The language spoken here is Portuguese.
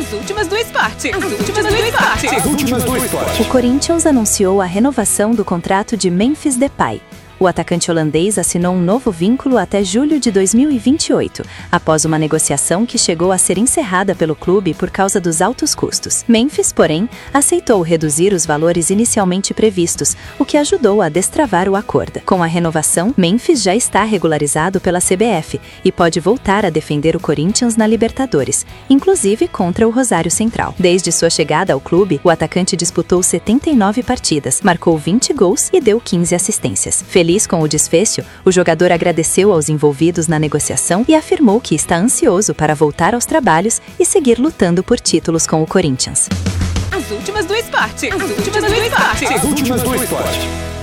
As últimas do esporte. As últimas do esporte. As últimas do esporte. O Corinthians anunciou a renovação do contrato de Memphis Depay. O atacante holandês assinou um novo vínculo até julho de 2028, após uma negociação que chegou a ser encerrada pelo clube por causa dos altos custos. Memphis, porém, aceitou reduzir os valores inicialmente previstos, o que ajudou a destravar o acordo. Com a renovação, Memphis já está regularizado pela CBF e pode voltar a defender o Corinthians na Libertadores, inclusive contra o Rosário Central. Desde sua chegada ao clube, o atacante disputou 79 partidas, marcou 20 gols e deu 15 assistências. Feliz com o desfecho, o jogador agradeceu aos envolvidos na negociação e afirmou que está ansioso para voltar aos trabalhos e seguir lutando por títulos com o Corinthians. As últimas do esporte. As últimas do esporte. As últimas do esporte.